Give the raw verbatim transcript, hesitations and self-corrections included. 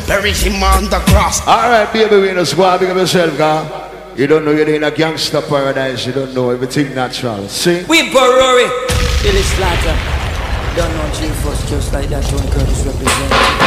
bury him on the cross. Alright, baby, we just go and big up yourself, girl. You don't know you're in a gangster paradise. You don't know everything natural. See? We Borori, Billy Slaughter. Don't know G-Force just like that. Tony Curtis represents.